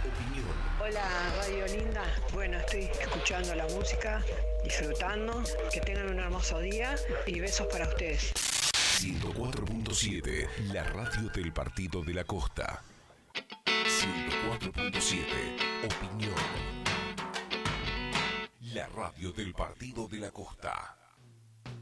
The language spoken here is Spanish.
Opinión. Hola, Radio Linda. Bueno, estoy escuchando la música, disfrutando. Que tengan un hermoso día y besos para ustedes. 104.7, la radio del Partido de la Costa. 104.7, Opinión. La radio del Partido de la Costa.